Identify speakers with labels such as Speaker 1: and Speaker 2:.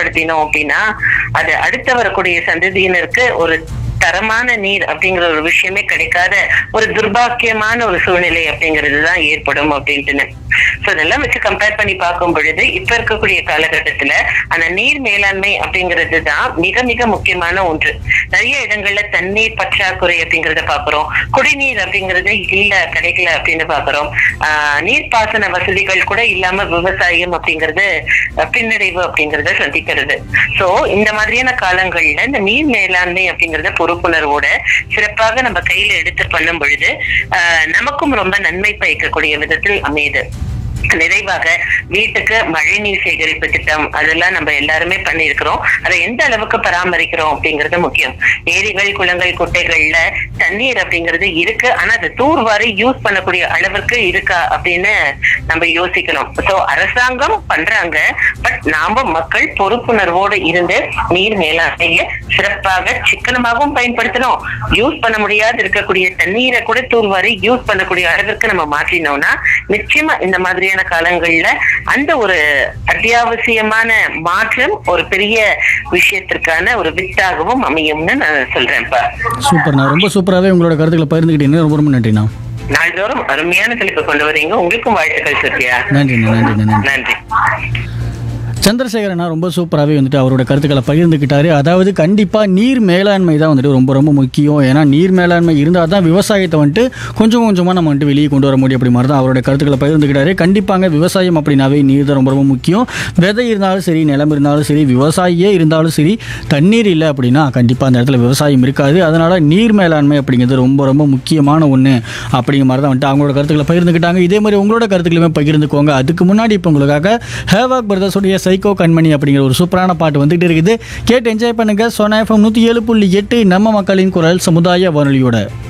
Speaker 1: பயன்படுத்தினோம் அப்படின்னா அது அடுத்த வரக்கூடிய சந்ததியினருக்கு ஒரு தரமான நீர் அப்படிங்கிற ஒரு விஷயமே கிடைக்காத ஒரு துர்பாக்கியமான ஒரு சூழ்நிலை அப்படிங்கிறது தான் ஏற்படும் அப்படின்ட்டு. சோ இதெல்லாம் வச்சு கம்பேர் பண்ணி பார்க்கும் பொழுது இப்ப இருக்கக்கூடிய காலகட்டத்துல அந்த நீர் மேலாண்மை அப்படிங்கிறது தான் மிக மிக முக்கியமான ஒன்று. நிறைய இடங்கள்ல தண்ணீர் பற்றாக்குறை அப்படிங்கறத பாக்குறோம், குடிநீர் அப்படிங்கறது இல்ல கிடைக்கல அப்படின்னு பாக்குறோம், நீர்ப்பாசன வசதிகள் கூட இல்லாம விவசாயம் அப்படிங்கறது பின்னடைவு அப்படிங்கறத சந்திக்கிறது. சோ இந்த மாதிரியான காலங்கள்ல இந்த நீர் மேலாண்மை அப்படிங்கறத பொறுப்புணர்வோட சிறப்பாக நம்ம கையில எடுத்து பண்ணும் பொழுது நமக்கும் ரொம்ப நன்மை பயக்கக்கூடிய விதத்தில் அமையுது. நிறைவாக வீட்டுக்கு மழைநீர் சேகரிப்பு திட்டம் அதெல்லாம் நம்ம எல்லாருமே பண்ணிருக்கிறோம். அதை எந்த அளவுக்கு பராமரிக்கிறோம் அப்படிங்கறது முக்கியம். ஏரிகள், குளங்கள், குட்டைகள்ல தண்ணீர் அப்படிங்கிறது இருக்கு, ஆனா அது தூர்வாரி யூஸ் பண்ணக்கூடிய அளவுக்கு இருக்கா அப்படின்னு நம்ம யோசிக்கணும். சோ அரசாங்கம் பண்றாங்க, பட் நாம மக்கள் பொறுப்புணர்வோடு இருந்து நீர் மேலாண்மைய சிறப்பாக சிக்கனமாகவும் பயன்படுத்தணும். யூஸ் பண்ண முடியாது இருக்கக்கூடிய தண்ணீரை கூட தூர்வாரி யூஸ் பண்ணக்கூடிய அளவிற்கு நம்ம மாற்றினோம்னா நிச்சயமா இந்த மாதிரியான காலங்கள்ல அந்த ஒரு அத்தியாவசியமான மாற்றம் ஒரு பெரிய விஷயத்திற்கான ஒரு வித்தாகவும் அமையும்னு நான் சொல்றேன்ப்பா.
Speaker 2: சூப்பர்ண்ணா, ரொம்ப சூப்பராகவே உங்களோட கருத்துக்களை பகிர்ந்துக்கிட்டீங்க. ரொம்ப ரொம்ப நன்றிண்ணா.
Speaker 1: நாள்தோறும் அருமையான தலைப்பு கொண்டு வரீங்க. உங்களுக்கும் வாழ்த்துக்கள் சத்யா.
Speaker 2: நன்றிண்ணா. நன்றிண்ணா.
Speaker 1: நன்றி.
Speaker 2: சந்திரசேகரனா ரொம்ப சூப்பராகவே வந்துட்டு அவரோட கருத்துக்களை பகிர்ந்துக்கிட்டாரு. அதாவது கண்டிப்பாக நீர் மேலாண்மை தான் வந்துட்டு ரொம்ப ரொம்ப முக்கியம். ஏன்னா நீர் மேலாண்மை இருந்தால் தான் விவசாயத்தை வந்துட்டு கொஞ்சம் கொஞ்சமாக நம்ம வந்துட்டு வெளியே கொண்டு வர முடியும். அப்படி மாதிரி தான் அவரோட கருத்துக்களை பகிர்ந்துக்கிட்டாரு. கண்டிப்பாங்க விவசாயம் அப்படின்னாவே நீர் தான் ரொம்ப ரொம்ப முக்கியம். விதை இருந்தாலும் சரி, நிலம் இருந்தாலும் சரி, விவசாயியே இருந்தாலும் சரி, தண்ணீர் இல்லை அப்படின்னா கண்டிப்பாக அந்த இடத்துல விவசாயம் இருக்காது. அதனால் நீர் மேலாண்மை அப்படிங்கிறது ரொம்ப ரொம்ப முக்கியமான ஒன்று அப்படிங்கிற மாதிரி தான் வந்துட்டு அவங்களோட கருத்துக்களை பகிர்ந்துக்கிட்டாங்க. இதே மாதிரி உங்களோட கருத்துக்களுமே பகிர்ந்துக்கோங்க. அதுக்கு முன்னாடி இப்போ உங்களுக்காக ஹேவாக் பிரதர்ஸுடைய சைக்கோ கண்மணி அப்படிங்கிற ஒரு சூப்பரான பாட்டு வந்துட்டு இருக்குது. கேட்டு என்ஜாய் பண்ணுங்க. சோனா FM 107.8 நம்ம மக்களின் குரல் சமுதாய வானொலியோட.